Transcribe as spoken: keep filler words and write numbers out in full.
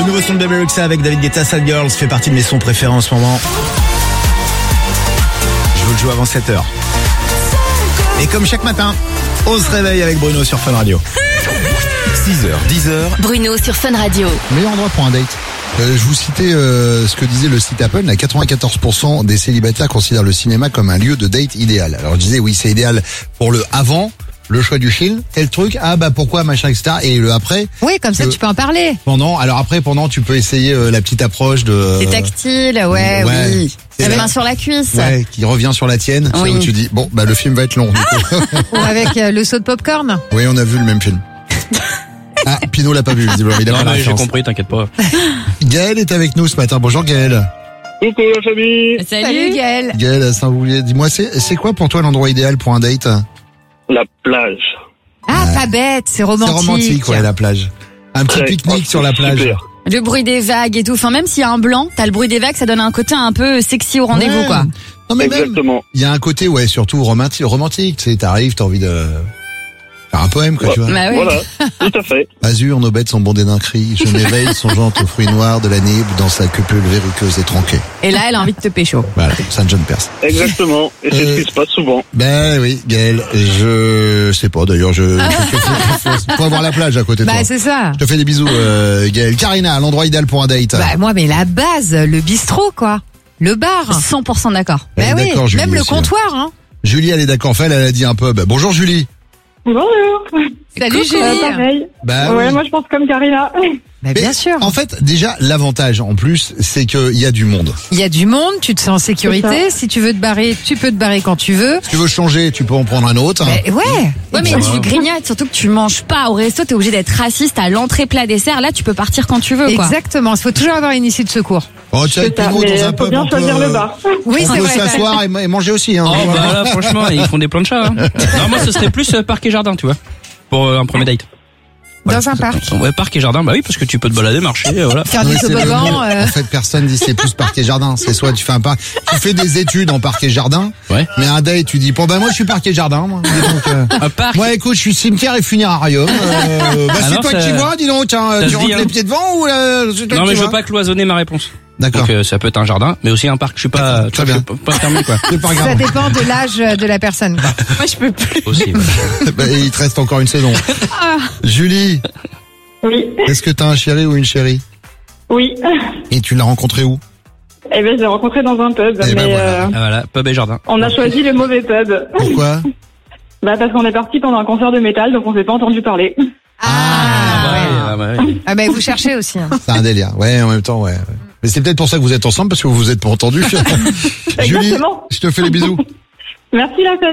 nouveau son de Bebe Rexha avec David Guetta, Sad Girls, fait partie de mes sons préférés en ce moment. Je vous le joue avant sept heures. Et comme chaque matin, on se réveille avec Bruno sur Fun Radio. six heures, dix heures. Bruno sur Fun Radio. Meilleur endroit pour un date. Euh, je vous citais euh, ce que disait le site Apple. Là, quatre-vingt-quatorze pour cent des célibataires considèrent le cinéma comme un lieu de date idéal. Alors je disais oui, c'est idéal pour le avant, le choix du film, tel truc, ah bah pourquoi, machin, et cetera. Et le après. Oui, comme ça euh, tu peux en parler. Pendant, alors après, pendant, tu peux essayer euh, la petite approche de. C'est tactile, ouais, ouais, oui. c'est La la- main sur la cuisse. Ouais, qui revient sur la tienne. Oui. C'est où tu dis bon, bah le film va être long. du coup. Ou avec euh, le saut de popcorn. Oui, on a vu le même film. Ah, Pinot l'a pas vu, visiblement. Il a pas Non, la mais j'ai référence. compris, t'inquiète pas. Gaël est avec nous ce matin. Bonjour Gaël. Coucou la famille. Salut Gaël. Gaël à Saint-Voulier. Dis-moi, c'est c'est quoi pour toi l'endroit idéal pour un date? La plage. Ah, pas bête, c'est romantique. C'est romantique, ouais, la plage. Un petit Ouais, pique-nique oh, sur la plage. super. Le bruit des vagues et tout. Enfin, même s'il y a un blanc, t'as le bruit des vagues, ça donne un côté un peu sexy au rendez-vous, Ouais. quoi. Non mais même, Exactement. il y a un côté, ouais, surtout romantique. romantique tu sais, t'arrives, t'as envie de faire un poème, quoi, Ouais. tu vois. Bah oui. Voilà, tout à fait. Azur, nos bêtes sont bondées d'un cri. Je m'éveille, songeant aux fruits noirs de la Nibe dans sa cupule verruqueuse et tronquée. Et là, elle a envie de te pécho. Voilà, Saint John Perse. Exactement. Et c'est Euh, ce qui se passe souvent. Ben oui, Gaël, je sais pas, d'ailleurs, je, je faut, faut- faut avoir la plage à côté de Bah toi. c'est ça. Je te fais des bisous, euh, Gaël. Karina, l'endroit idéal pour un date. Bah moi, mais la base, le bistrot, quoi. Le bar. cent pour cent d'accord. Elle est Bah oui, d'accord, Julie même le aussi, hein. comptoir, hein. Julie, elle est d'accord. Enfin, elle, elle a dit un peu. Bah, bonjour Julie. Bonjour. Salut Euh, Julie. pareil. Bah ouais, oui. moi je pense comme Karina. Bah, Mais bien sûr. En fait, déjà, l'avantage en plus, c'est qu'il y a du monde. Il y a du monde, tu te sens en sécurité. Si tu veux te barrer, tu peux te barrer quand tu veux. Si tu veux changer, tu peux en prendre un autre. Mais ouais. Ouais, mais tu grignotes, surtout que tu manges pas au resto, t'es obligé d'être raciste à l'entrée, plat, dessert. Là, tu peux partir quand tu veux, quoi. Exactement. Il faut toujours avoir une issue de secours. Oh, tiens, avec C'est ça, Pinot, mais dans un faut pub, bien on peut, choisir le euh, bar. Oui, on c'est peut vrai. s'asseoir et, et manger aussi. Hein. Oh Voilà. bah là, franchement, ils font des plans de chat. Hein. Non, moi, ce serait plus euh, parc et jardin, tu vois, pour euh, un premier date. Dans un parc. Ouais, parc et jardin, bah oui, parce que tu peux te balader, marcher, euh, voilà. Faire Oui, du c'est le toboggan. mot. euh, En fait, personne dit c'est plus parc et jardin. C'est soit tu fais un parc, tu fais des études en parc et jardin, Ouais. mais un date, tu dis bon ben moi je suis parc et jardin. Moi, Dis donc, euh, Un parc. moi écoute, je suis cimetière et funérarium. Euh, bah Ah c'est non, toi ça- qui vois, dis donc. Tiens, ça tu se rentres dit, les hein. pieds devant ou euh, c'est toi Non, qui mais je veux vois pas cloisonner ma réponse. D'accord. Donc euh, ça peut être un jardin, mais aussi un parc. Je suis pas, Très tu vois, bien. je suis pas, pas fermé, quoi. C'est pas Ça grave. dépend de l'âge de la personne. quoi. Moi, je peux plus. Aussi. ouais. Bah, il te reste encore une saison. Julie, Oui. est-ce que t'as un chéri ou une chérie? Oui. Et tu l'as rencontré où? Eh ben, je l'ai rencontré dans un pub, Eh ben, mais voilà. euh, Ah, voilà, pub et jardin. on a choisi le mauvais pub. Pourquoi? Bah, parce qu'on est parti pendant un concert de métal, donc on s'est pas entendu parler. Ah, Ah, ouais. ouais, ah, bah, ouais. Ah bah vous cherchez aussi. hein. C'est un délire. Ouais, en même temps, ouais. ouais. Mais c'est peut-être pour ça que vous êtes ensemble parce que vous vous êtes pas entendus. Julie, Exactement. je te fais les bisous. Merci la famille.